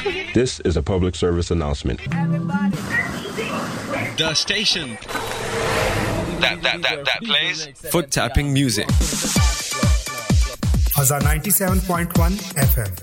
This is a public service announcement. The station that plays foot tapping music. Fazza 97.1 FM.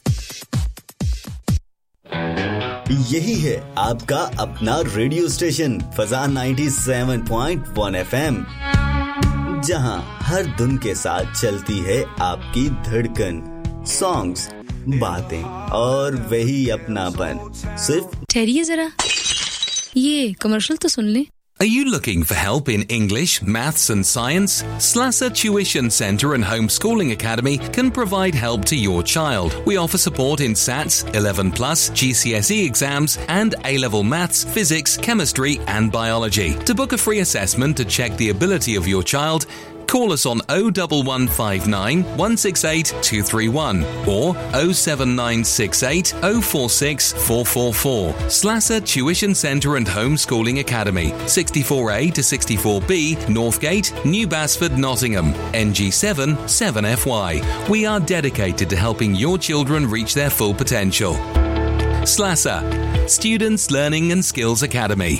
यही है आपका अपना radio station फजा 97.1 FM, जहां हर धुन के साथ चलती है आपकी धड़कन, सॉन्ग्स, बातें और वही अपनापन। सिर्फ ठहरिए जरा, ये कमर्शियल तो सुन ले। Are you looking for help in English, Maths and Science? Slasser Tuition Centre and Homeschooling Academy can provide help to your child. We offer support in SATs, 11+, GCSE exams and A-level Maths, Physics, Chemistry and Biology. To book a free assessment to check the ability of your child, call us on 01159 168 231 or 07968 046 444. Slasser Tuition Centre and Homeschooling Academy, 64A to 64B, Northgate, New Basford, Nottingham, NG7 7FY. We are dedicated to helping your children reach their full potential. Slasser, Students Learning and Skills Academy.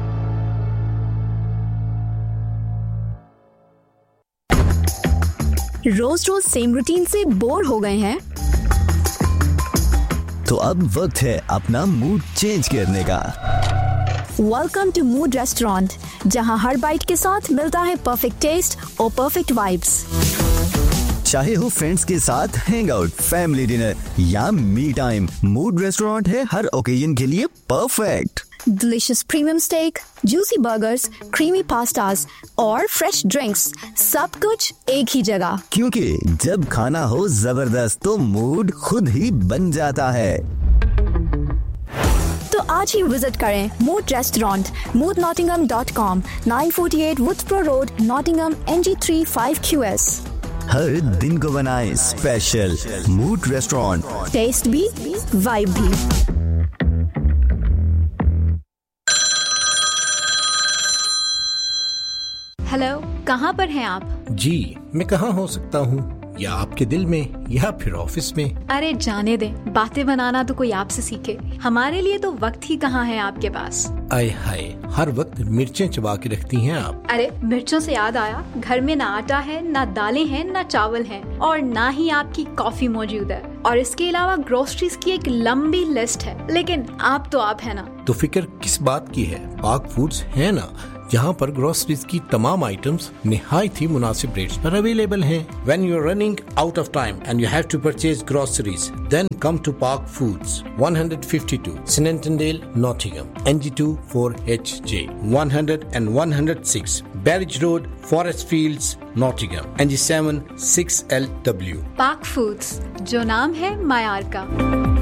Rose same routine से bore हो गए हैं? तो अब वक्त है अपना mood change करने का। वेलकम टू मूड रेस्टोरेंट, जहां हर बाइट के साथ मिलता है परफेक्ट टेस्ट और परफेक्ट वाइब्स। चाहे हो फ्रेंड्स के साथ हैंग आउट, फैमिली डिनर या मी टाइम, मूड रेस्टोरेंट है हर ओकेजन के लिए perfect. Delicious premium stake, juicy burgers, creamy pastas और फ्रेश ड्रिंक्स, सब कुछ एक ही जगह। क्योंकि जब खाना हो जबरदस्त तो मूड खुद ही बन जाता है। तो आज ही विजिट करें mood restaurant, moodnottingham.com, 948 Woodsboro Road, Nottingham, NG3 5QS। हर दिन को बनाए स्पेशल मूड रेस्टोरेंट, टेस्ट भी वाइब भी। हेलो, कहाँ पर हैं आप? जी, मैं कहाँ हो सकता हूँ? या आपके दिल में या फिर ऑफिस में? अरे जाने दें, बातें बनाना तो कोई आपसे सीखे, हमारे लिए तो वक्त ही कहाँ है आपके पास। आय हाय, हर वक्त मिर्चें चबा के रखती हैं आप। अरे मिर्चों से याद आया, घर में ना आटा है, ना दालें हैं, ना चावल हैं और ना ही आपकी कॉफी मौजूद है। और इसके अलावा ग्रोसरीज की एक लंबी लिस्ट है, लेकिन आप तो आप है ना। तो फिक्र किस बात की है, पाक फूड्स है ना, जहाँ पर ग्रोसरीज की तमाम आइटम्स निहायत ही मुनासिब रेट्स पर अवेलेबल हैं। When you are running out of time and you have to purchase groceries, then come to Park Foods, 152 Snentondale, Nottingham, NG2 4HJ, 100 and 106 Barrage Road, Forest Fields, Nottingham, NG7 6LW। Park Foods, जो नाम है मायार का।